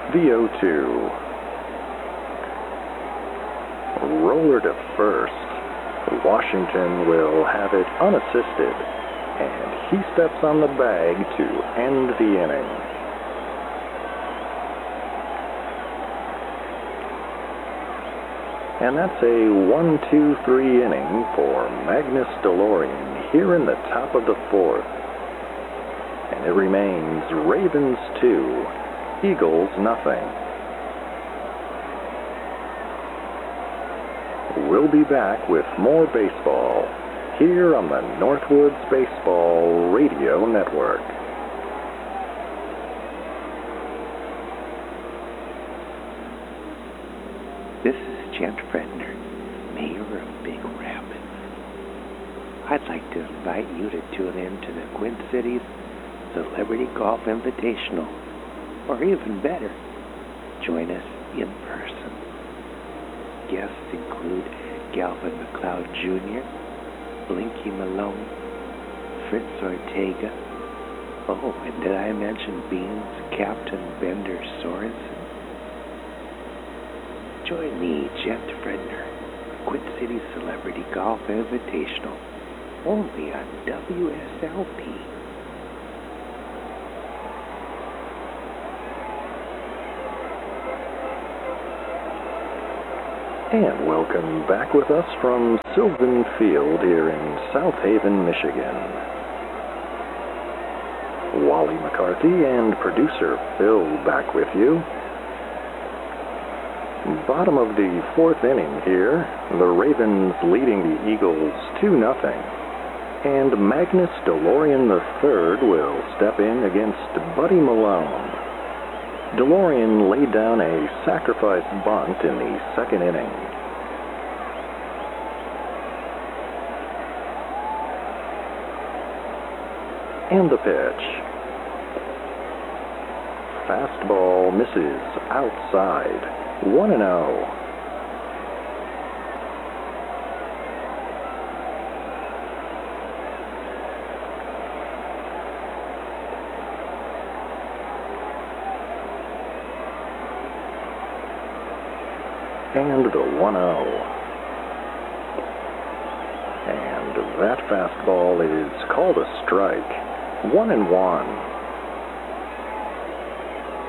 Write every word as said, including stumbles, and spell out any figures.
the oh two. Roller to first. Washington will have it unassisted, and he steps on the bag to end the inning. And that's a one two three inning for Magnus DeLorean here in the top of the fourth. And it remains Ravens two, Eagles nothing. We'll be back with more baseball here on the Northwoods Baseball Radio Network. This is Gent Fredner, Mayor of Big Rapids. I'd like to invite you to tune in to the Quint Cities Celebrity Golf Invitational, or even better, join us in person. Guests include Galvin McLeod Junior, Blinky Malone, Fritz Ortega. Oh, and did I mention Beans Captain Bender Sorensen? Join me, Gent Fredner, Quint City Celebrity Golf Invitational, only on W S L P. And welcome back with us from Sylvan Field here in South Haven, Michigan. Wally McCarthy and producer Phil back with you. Bottom of the fourth inning here, the Ravens leading the Eagles two nothing. And Magnus DeLorean the third will step in against Buddy Malone. DeLorean laid down a sacrifice bunt in the second inning. And the pitch. Fastball misses outside. one and oh. And the one oh. And that fastball is called a strike. One and one.